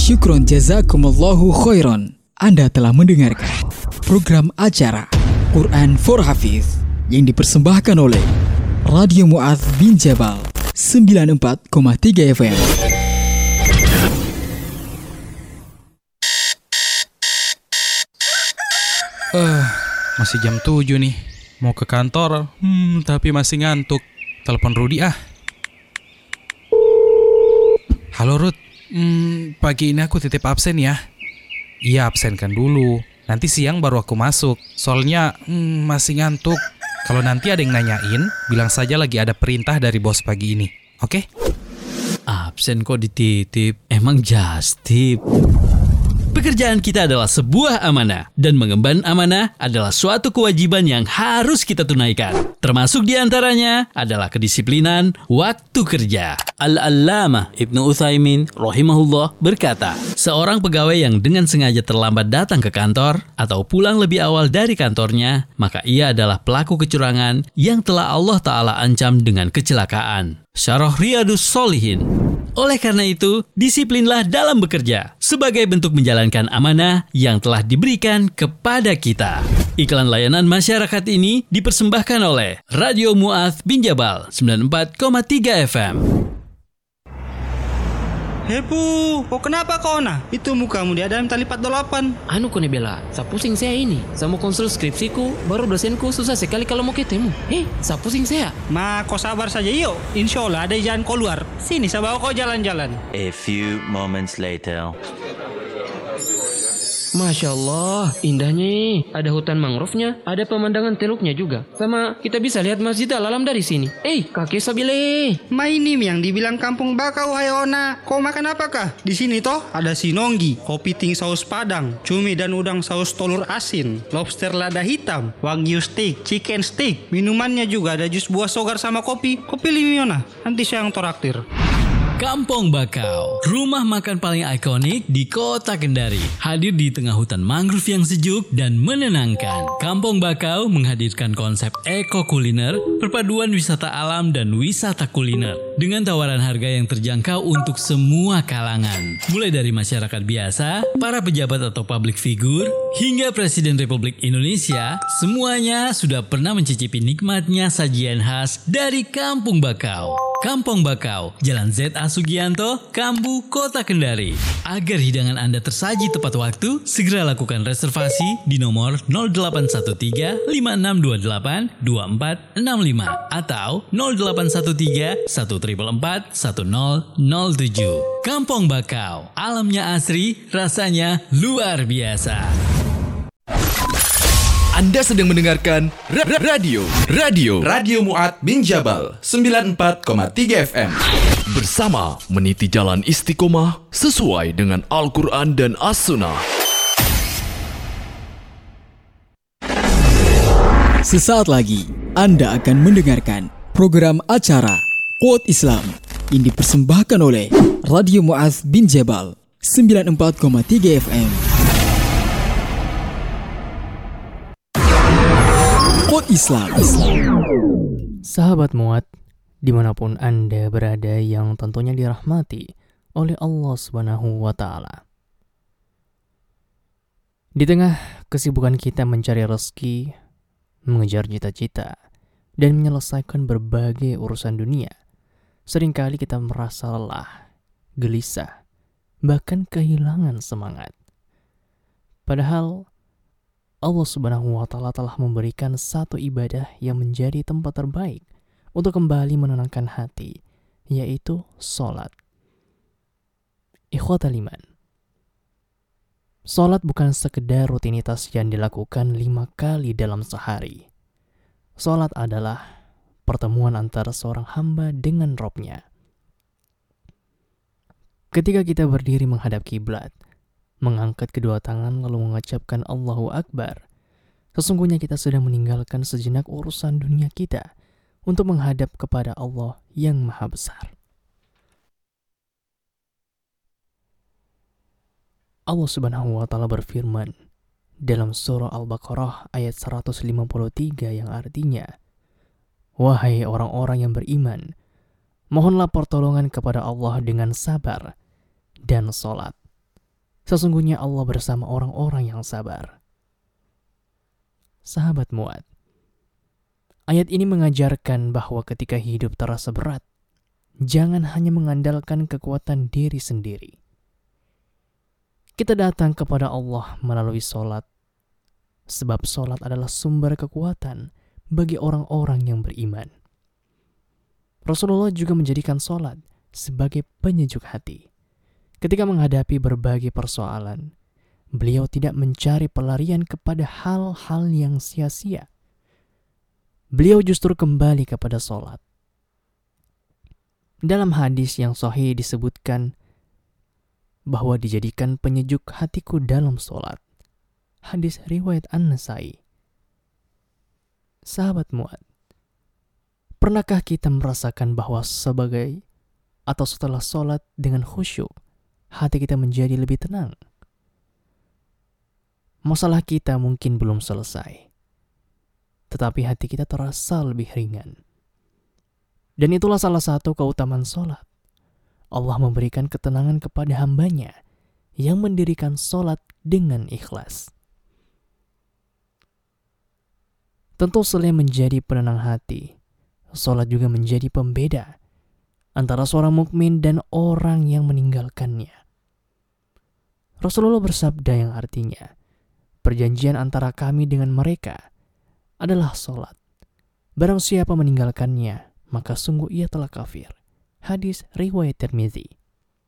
Syukron jazakumullahu khairan. Anda telah mendengarkan program acara Quran for Hafiz yang dipersembahkan oleh Radio Mu'adz bin Jabal 94,3 FM. Masih jam 7 nih. Mau ke kantor, tapi masih ngantuk. Telepon Rudi ah. Halo Rud, pagi ini aku titip absen ya. Iya, absenkan dulu. Nanti siang baru aku masuk. Soalnya masih ngantuk. Kalau nanti ada yang nanyain, bilang saja lagi ada perintah dari bos pagi ini. Oke? Absen kok dititip? Emang just tip? Pekerjaan kita adalah sebuah amanah, dan mengemban amanah adalah suatu kewajiban yang harus kita tunaikan. Termasuk diantaranya adalah kedisiplinan waktu kerja. Al-Allamah Ibnu Utsaimin rahimahullah berkata, seorang pegawai yang dengan sengaja terlambat datang ke kantor atau pulang lebih awal dari kantornya, maka ia adalah pelaku kecurangan yang telah Allah Ta'ala ancam dengan kecelakaan. Syarah Riyadhus Shalihin. Oleh karena itu, disiplinlah dalam bekerja sebagai bentuk menjalankan amanah yang telah diberikan kepada kita. Iklan layanan masyarakat ini dipersembahkan oleh Radio Mu'adz bin Jabal 94,3 FM. Hepu, kok kenapa kau nah? Itu mukamu di dalam tali 48. Anu kone bela, sa pusing saya ini. Saya mau konsul skripsiku, baru dosenku susah sekali kalau mau ketemu. Sa pusing saya. Ma, kau sabar saja yuk. Insya Allah ada jalan kau luar. Sini, saya bawa kau jalan-jalan. A few moments later. Masya Allah, indahnya. Ada hutan mangrove-nya, ada pemandangan teluknya juga. Sama kita bisa lihat Masjid Al-Alam dari sini. Kakek Sabile. Ma, ini yang dibilang kampung bakau, hai Ona. Kau makan apakah? Di sini toh ada sinonggi, kopi ting saus padang, cumi dan udang saus telur asin, lobster lada hitam, wagyu steak, chicken steak. Minumannya juga ada jus buah sogar sama kopi. Kopi limi Ona. Nanti saya yang toraktir. Kampung Bakau, rumah makan paling ikonik di kota Kendari. Hadir di tengah hutan mangrove yang sejuk dan menenangkan. Kampung Bakau menghadirkan konsep eko kuliner, perpaduan wisata alam dan wisata kuliner. Dengan tawaran harga yang terjangkau untuk semua kalangan. Mulai dari masyarakat biasa, para pejabat atau public figure, hingga Presiden Republik Indonesia, semuanya sudah pernah mencicipi nikmatnya sajian khas dari Kampung Bakau. Kampung Bakau, Jalan Z.A. Sugianto, Kambu, Kota Kendari. Agar hidangan Anda tersaji tepat waktu, segera lakukan reservasi di nomor 0813 5628 2465 atau 0813 1444 1007. Kampung Bakau, alamnya asri, rasanya luar biasa. Anda sedang mendengarkan Radio Mu'adz bin Jabal 94,3 FM. Bersama meniti jalan istiqomah sesuai dengan Al-Quran dan As-Sunnah. Sesaat lagi Anda akan mendengarkan program acara Quote Islam yang dipersembahkan oleh Radio Mu'adz bin Jabal 94,3 FM. Quote Islam. Sahabat Mu'adz, dimanapun Anda berada yang tentunya dirahmati oleh Allah Subhanahu wa Ta'ala. Di tengah kesibukan kita mencari rezeki, mengejar cita-cita, dan menyelesaikan berbagai urusan dunia, seringkali kita merasa lelah, gelisah, bahkan kehilangan semangat. Padahal Allah Subhanahu wa Ta'ala telah memberikan satu ibadah yang menjadi tempat terbaik untuk kembali menenangkan hati, yaitu sholat. Ikhwatal iman, sholat bukan sekedar rutinitas yang dilakukan 5 kali dalam sehari. Sholat adalah pertemuan antara seorang hamba dengan Robnya. Ketika kita berdiri menghadap kiblat, mengangkat kedua tangan lalu mengucapkan Allahu Akbar, sesungguhnya kita sedang meninggalkan sejenak urusan dunia kita untuk menghadap kepada Allah yang Maha Besar. Allah Subhanahu wa Ta'ala berfirman dalam surah Al-Baqarah ayat 153 yang artinya, wahai orang-orang yang beriman, mohonlah pertolongan kepada Allah dengan sabar dan sholat. Sesungguhnya Allah bersama orang-orang yang sabar. Sahabat Mu'ad, ayat ini mengajarkan bahwa ketika hidup terasa berat, jangan hanya mengandalkan kekuatan diri sendiri. Kita datang kepada Allah melalui sholat, sebab sholat adalah sumber kekuatan bagi orang-orang yang beriman. Rasulullah juga menjadikan sholat sebagai penyejuk hati. Ketika menghadapi berbagai persoalan, beliau tidak mencari pelarian kepada hal-hal yang sia-sia. Beliau justru kembali kepada sholat. Dalam hadis yang sahih disebutkan bahwa dijadikan penyejuk hatiku dalam sholat. Hadis riwayat An-Nasai. Sahabat Mu'ad, pernahkah kita merasakan bahwa sebagai atau setelah sholat dengan khusyuk, hati kita menjadi lebih tenang? Masalah kita mungkin belum selesai, tetapi hati kita terasa lebih ringan. Dan itulah salah satu keutamaan sholat. Allah memberikan ketenangan kepada hambanya yang mendirikan sholat dengan ikhlas. Tentu selain menjadi penenang hati, sholat juga menjadi pembeda antara seorang mukmin dan orang yang meninggalkannya. Rasulullah bersabda yang artinya, perjanjian antara kami dengan mereka adalah sholat. Barang siapa meninggalkannya, maka sungguh ia telah kafir. Hadis riwayat Tirmizi.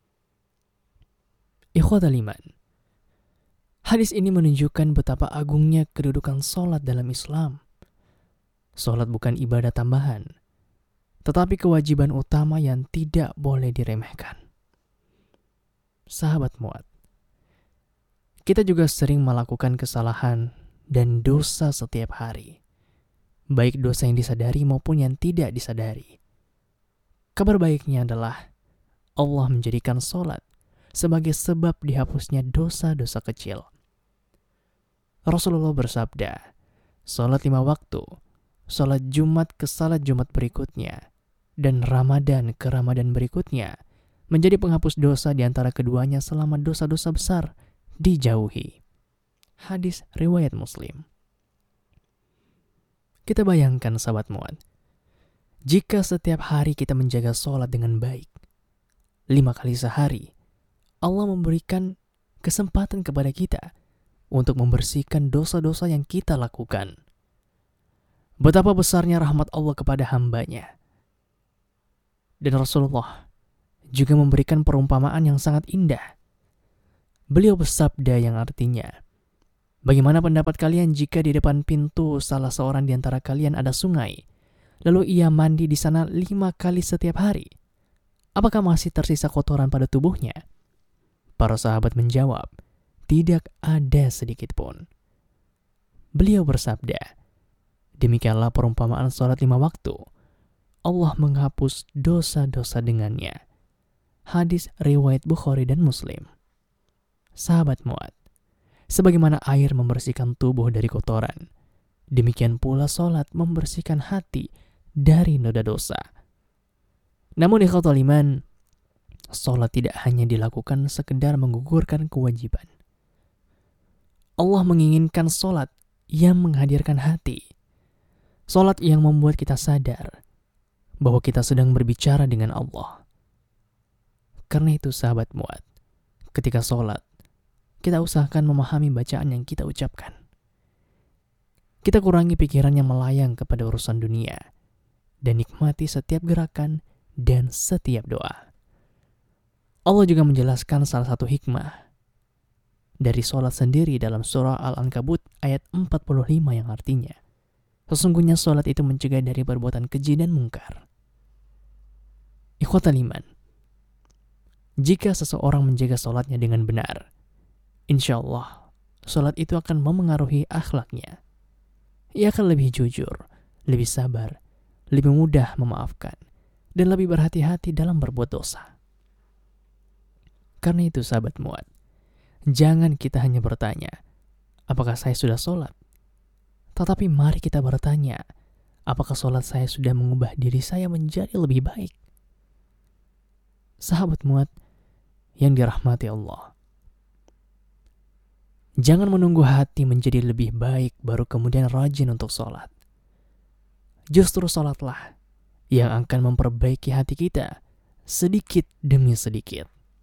Ikhwatal iman, hadis ini menunjukkan betapa agungnya kedudukan sholat dalam Islam. Sholat bukan ibadah tambahan, tetapi kewajiban utama yang tidak boleh diremehkan. Sahabat Mu'ad, kita juga sering melakukan kesalahan dan dosa setiap hari, baik dosa yang disadari maupun yang tidak disadari. Kabar baiknya adalah Allah menjadikan sholat sebagai sebab dihapusnya dosa-dosa kecil. Rasulullah bersabda, sholat 5 waktu, sholat Jumat ke sholat Jumat berikutnya, dan Ramadan ke Ramadan berikutnya, menjadi penghapus dosa di antara keduanya selama dosa-dosa besar dijauhi. Hadis riwayat Muslim. Kita bayangkan sahabat Mu'ad, jika setiap hari kita menjaga sholat dengan baik, 5 kali sehari, Allah memberikan kesempatan kepada kita untuk membersihkan dosa-dosa yang kita lakukan. Betapa besarnya rahmat Allah kepada hambanya. Dan Rasulullah juga memberikan perumpamaan yang sangat indah. Beliau bersabda yang artinya, bagaimana pendapat kalian jika di depan pintu salah seorang di antara kalian ada sungai, lalu ia mandi di sana 5 kali setiap hari? Apakah masih tersisa kotoran pada tubuhnya? Para sahabat menjawab, tidak ada sedikit pun. Beliau bersabda, demikianlah perumpamaan sholat 5 waktu. Allah menghapus dosa-dosa dengannya. Hadis riwayat Bukhari dan Muslim. Sahabat Mu'ad, sebagaimana air membersihkan tubuh dari kotoran, demikian pula sholat membersihkan hati dari noda dosa. Namun ikhwatul iman, sholat tidak hanya dilakukan sekedar menggugurkan kewajiban. Allah menginginkan sholat yang menghadirkan hati. Sholat yang membuat kita sadar bahwa kita sedang berbicara dengan Allah. Karena itu sahabat Mu'ad, ketika sholat, kita usahakan memahami bacaan yang kita ucapkan. Kita kurangi pikiran yang melayang kepada urusan dunia dan nikmati setiap gerakan dan setiap doa. Allah juga menjelaskan salah satu hikmah dari sholat sendiri dalam surah Al-Ankabut ayat 45 yang artinya, sesungguhnya sholat itu mencegah dari perbuatan keji dan mungkar. Ikhwatal iman, jika seseorang menjaga sholatnya dengan benar, insya Allah sholat itu akan memengaruhi akhlaknya. Ia akan lebih jujur, lebih sabar, lebih mudah memaafkan, dan lebih berhati-hati dalam berbuat dosa. Karena itu sahabat Mu'ad, jangan kita hanya bertanya, apakah saya sudah sholat? Tetapi mari kita bertanya, apakah sholat saya sudah mengubah diri saya menjadi lebih baik? Sahabat Mu'ad yang dirahmati Allah, Jangan menunggu hati menjadi lebih baik baru kemudian rajin untuk sholat. Justru sholatlah yang akan memperbaiki hati kita sedikit demi sedikit.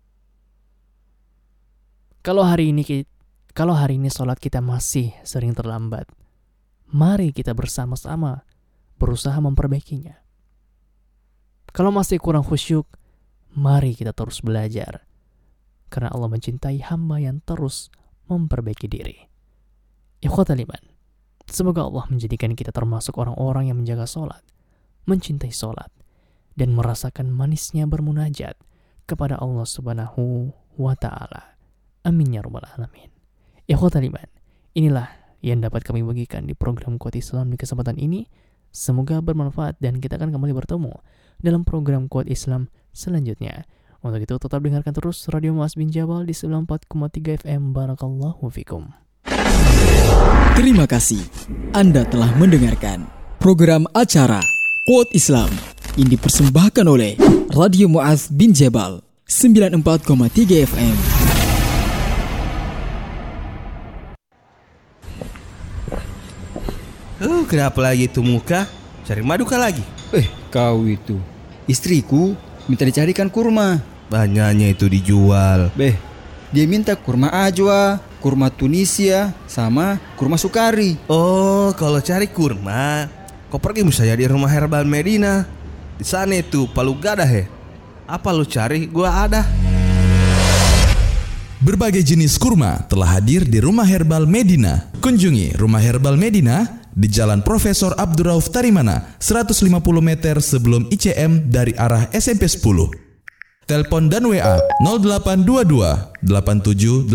Kalau hari ini sholat kita masih sering terlambat, mari kita bersama-sama berusaha memperbaikinya. Kalau masih kurang khusyuk, mari kita terus belajar. Karena Allah mencintai hamba yang terus memperbaiki diri. Ikhwatal iman, semoga Allah menjadikan kita termasuk orang-orang yang menjaga sholat, mencintai sholat, dan merasakan manisnya bermunajat kepada Allah Subhanahu wa Ta'ala. Amin ya rabbal alamin. Ikhwatal iman, inilah yang dapat kami bagikan di program Quote Islam di kesempatan ini. Semoga bermanfaat dan kita akan kembali bertemu dalam program Quote Islam selanjutnya. Untuk itu tetap dengarkan terus Radio Mu'adz bin Jabal di 94,3 FM. Barakallahu fikum. Terima kasih Anda telah mendengarkan program acara Quote Islam yang dipersembahkan oleh Radio Mu'adz bin Jabal 94,3 FM. Kenapa lagi itu muka? Cari madu kah lagi? Kau itu istriku minta dicarikan kurma. Banyaknya itu dijual. Dia minta kurma ajwa, kurma Tunisia, sama kurma sukari. Oh, kalau cari kurma, kau pergi misalnya di Rumah Herbal Medina. Di sana itu palu gada he. Apa lu cari? Gua ada. Berbagai jenis kurma telah hadir di Rumah Herbal Medina. Kunjungi Rumah Herbal Medina di Jalan Profesor Abdurrauf Tarimana, 150 meter sebelum ICM dari arah SMP 10. Telepon dan WA 0822 8780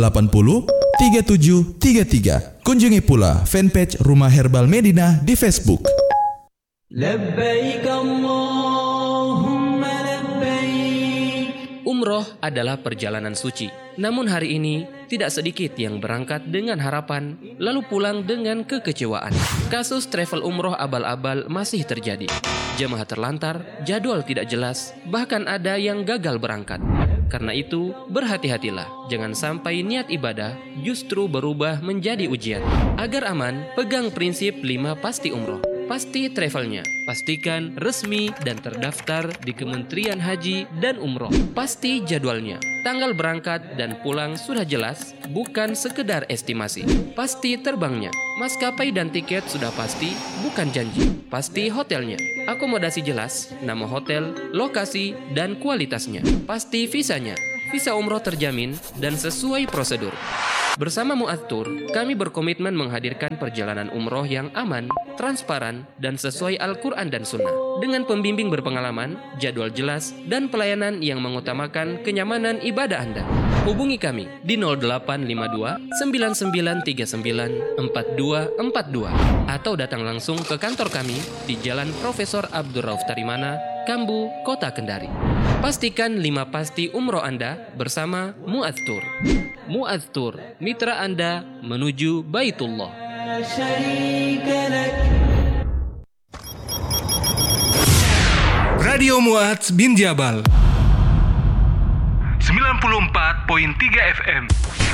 3733. Kunjungi pula fanpage Rumah Herbal Medina di Facebook. Labbaik Allahumma labbaik. Umroh adalah perjalanan suci. Namun hari ini tidak sedikit yang berangkat dengan harapan lalu pulang dengan kekecewaan. Kasus travel umroh abal-abal masih terjadi. Jemaah terlantar, jadwal tidak jelas, bahkan ada yang gagal berangkat. Karena itu, berhati-hatilah. Jangan sampai niat ibadah justru berubah menjadi ujian. Agar aman, pegang prinsip 5 pasti umroh. Pasti travelnya, pastikan resmi dan terdaftar di Kementerian Haji dan Umroh. Pasti jadwalnya, tanggal berangkat dan pulang sudah jelas, bukan sekedar estimasi. Pasti terbangnya, maskapai dan tiket sudah pasti, bukan janji. Pasti hotelnya, akomodasi jelas, nama hotel, lokasi, dan kualitasnya. Pasti visanya, visa umroh terjamin dan sesuai prosedur. Bersama Mu'adz Tour, kami berkomitmen menghadirkan perjalanan umroh yang aman, transparan, dan sesuai Al-Quran dan Sunnah. Dengan pembimbing berpengalaman, jadwal jelas, dan pelayanan yang mengutamakan kenyamanan ibadah Anda. Hubungi kami di 0852 9939 4242 atau datang langsung ke kantor kami di Jalan Profesor Abdurrauf Tarimana, Kambu, Kota Kendari. Pastikan 5 pasti umroh Anda bersama Mu'adz Tour. Mu'adz Tour, mitra Anda menuju Baitullah. Radio Mu'adz bin Jabal 94,3 FM.